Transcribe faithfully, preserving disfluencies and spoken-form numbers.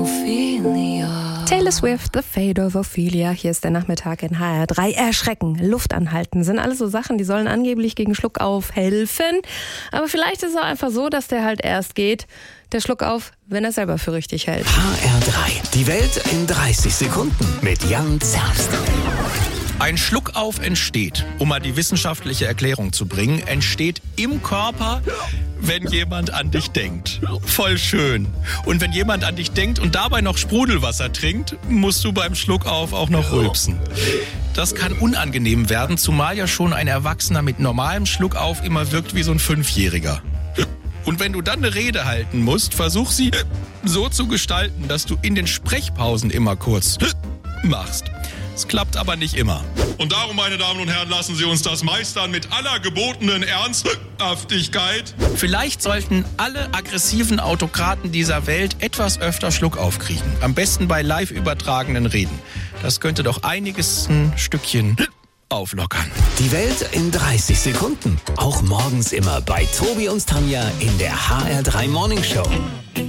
Ophelia. Taylor Swift, The Fate of Ophelia. Hier ist der Nachmittag in H R drei. Erschrecken, Luft anhalten, sind alles so Sachen, die sollen angeblich gegen Schluckauf helfen. Aber vielleicht ist es auch einfach so, dass der halt erst geht, der Schluckauf, wenn er selber für richtig hält. H R drei. Die Welt in dreißig Sekunden mit Jan Zerbst. Ein Schluckauf entsteht, um mal die wissenschaftliche Erklärung zu bringen, entsteht im Körper, wenn jemand an dich denkt. Voll schön. Und wenn jemand an dich denkt und dabei noch Sprudelwasser trinkt, musst du beim Schluckauf auch noch rülpsen. Das kann unangenehm werden, zumal ja schon ein Erwachsener mit normalem Schluckauf immer wirkt wie so ein Fünfjähriger. Und wenn du dann eine Rede halten musst, versuch sie so zu gestalten, dass du in den Sprechpausen immer kurz machst. Es klappt aber nicht immer. Und darum, meine Damen und Herren, lassen Sie uns das meistern mit aller gebotenen Ernsthaftigkeit. Vielleicht sollten alle aggressiven Autokraten dieser Welt etwas öfter Schluckauf kriegen. Am besten bei live übertragenen Reden. Das könnte doch einiges ein Stückchen auflockern. Die Welt in dreißig Sekunden. Auch morgens immer bei Tobi und Tanja in der H R drei Morning Show.